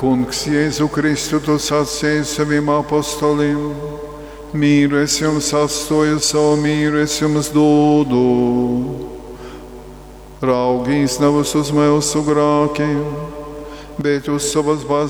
Kungs Jēzu Kristu, tu sacīji saviem apostoliem: mīru es jums atstāju, savu mīru es jums dodu. Raugīs nav uz mūsu grēkiem, bet uz savas